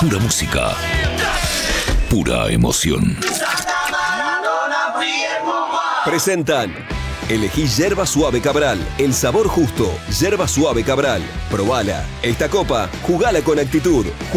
Pura música. Pura emoción. Presentan. Elegí Yerba Suave Cabral, el sabor justo. Yerba Suave Cabral. Probala. Esta copa, jugala con actitud.